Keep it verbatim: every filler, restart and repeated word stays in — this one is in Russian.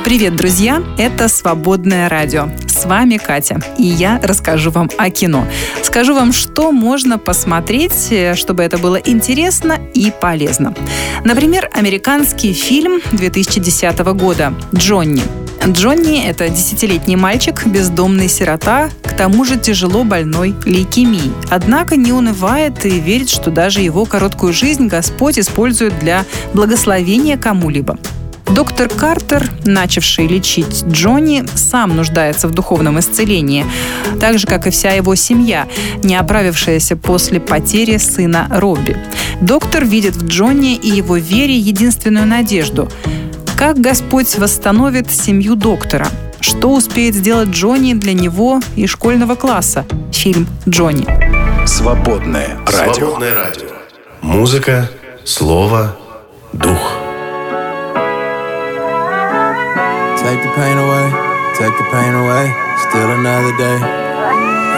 Привет, друзья! Это «Свободное радио». С вами Катя, и я расскажу вам о кино. Скажу вам, что можно посмотреть, чтобы это было интересно и полезно. Например, американский фильм две тысячи десятого года «Джонни». Джонни – это десятилетний мальчик, бездомный сирота, к тому же тяжело больной лейкемией. Однако не унывает и верит, что даже его короткую жизнь Господь использует для благословения кому-либо. Доктор Картер, начавший лечить Джонни, сам нуждается в духовном исцелении, так же, как и вся его семья, не оправившаяся после потери сына Робби. Доктор видит в Джонни и его вере единственную надежду. Как Господь восстановит семью доктора? Что успеет сделать Джонни для него и школьного класса? Фильм «Джонни». Свободное радио. Свободное радио. Музыка, слово, дух. Take the pain away, take the pain away. Still another day.